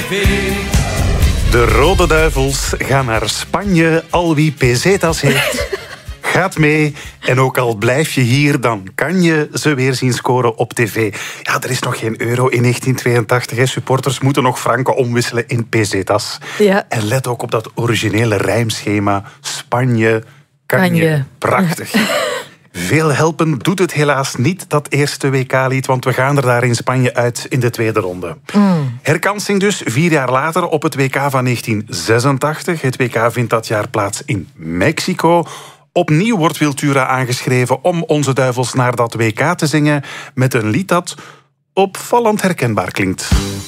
tv. De Rode Duivels gaan naar Spanje. Al wie pesetas heeft, gaat mee. En ook al blijf je hier, dan kan je ze weer zien scoren op tv. Ja, er is nog geen euro in 1982. Hè. Supporters moeten nog franken omwisselen in pesetas. Ja. En let ook op dat originele rijmschema. Spanje, kan je. Prachtig. Veel helpen doet het helaas niet, dat eerste WK-lied, want we gaan er daar in Spanje uit in de tweede ronde. Herkansing dus 4 jaar later op het WK van 1986. Het WK vindt dat jaar plaats in Mexico. Opnieuw wordt Wiltura aangeschreven om onze duivels naar dat WK te zingen met een lied dat opvallend herkenbaar klinkt.